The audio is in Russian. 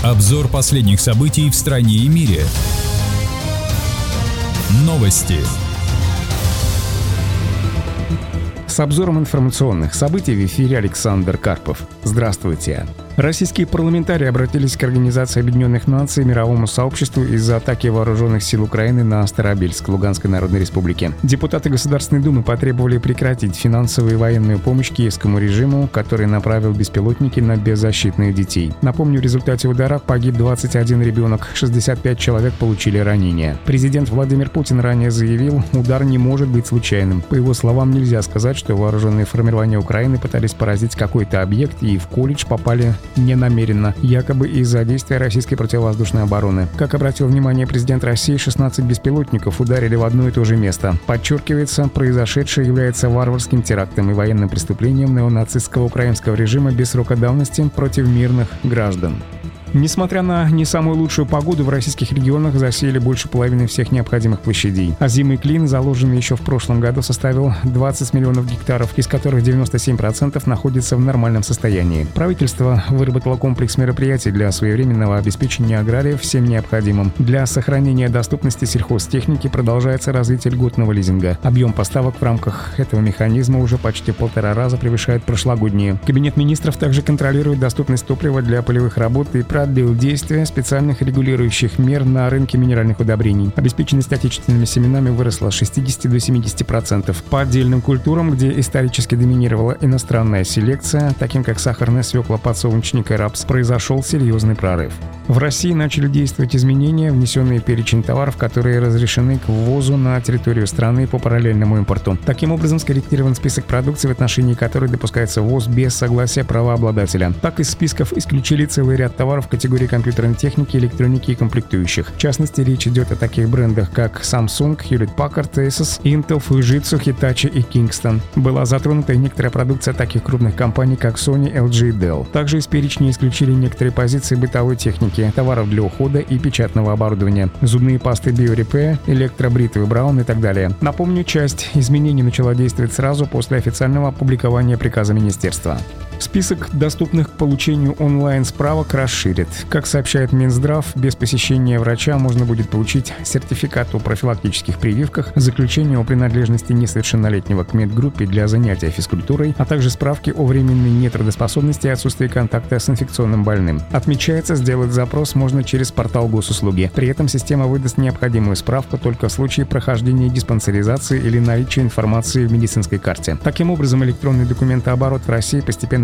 Обзор последних событий в стране и мире. Новости. С обзором информационных событий в эфире Александр Карпов. Здравствуйте. Российские парламентарии обратились к Организации Объединенных Наций и мировому сообществу из-за атаки вооруженных сил Украины на Старобельск, Луганской Народной Республике. Депутаты Государственной Думы потребовали прекратить финансовую и военную помощь киевскому режиму, который направил беспилотники на беззащитных детей. Напомню, в результате удара погиб 21 ребенок, 65 человек получили ранения. Президент Владимир Путин ранее заявил, удар не может быть случайным. По его словам, нельзя сказать, что вооруженные формирования Украины пытались поразить какой-то объект и в колледж попали ненамеренно, якобы из-за действия российской противовоздушной обороны. Как обратил внимание президент России, 16 беспилотников ударили в одно и то же место. Подчеркивается, произошедшее является варварским терактом и военным преступлением неонацистского украинского режима без срока давности против мирных граждан. Несмотря на не самую лучшую погоду, в российских регионах засеяли больше половины всех необходимых площадей. Озимый клин, заложенный еще в прошлом году, составил 20 миллионов гектаров, из которых 97% находится в нормальном состоянии. Правительство выработало комплекс мероприятий для своевременного обеспечения аграриев всем необходимым. Для сохранения доступности сельхозтехники продолжается развитие льготного лизинга. Объем поставок в рамках этого механизма уже почти в 1,5 раза превышает прошлогодние. Кабинет министров также контролирует доступность топлива для полевых работ и продлил действие специальных регулирующих мер на рынке минеральных удобрений. Обеспеченность отечественными семенами выросла с 60 до 70%. По отдельным культурам, где исторически доминировала иностранная селекция, таким как сахарная свекла, подсолнечник и рапс, произошел серьезный прорыв. В России начали действовать изменения, внесенные в перечень товаров, которые разрешены к ввозу на территорию страны по параллельному импорту. Таким образом, скорректирован список продукции, в отношении которой допускается ввоз без согласия правообладателя. Так, из списков исключили целый ряд товаров категории компьютерной техники, электроники и комплектующих. В частности, речь идет о таких брендах, как Samsung, Hewlett-Packard, Asus, Intel, Fujitsu, Hitachi и Kingston. Была затронута и некоторая продукция таких крупных компаний, как Sony, LG и Dell. Также из перечня исключили некоторые позиции бытовой техники, товаров для ухода и печатного оборудования, зубные пасты BioRepair, электробритвы Braun и так далее. Напомню, часть изменений начала действовать сразу после официального опубликования приказа министерства. Список доступных к получению онлайн-справок расширит. Как сообщает Минздрав, без посещения врача можно будет получить сертификат о профилактических прививках, заключение о принадлежности несовершеннолетнего к медгруппе для занятия физкультурой, а также справки о временной нетрудоспособности и отсутствии контакта с инфекционным больным. Отмечается, сделать запрос можно через портал госуслуги. При этом система выдаст необходимую справку только в случае прохождения диспансеризации или наличия информации в медицинской карте. Таким образом, электронный документооборот в России постепенно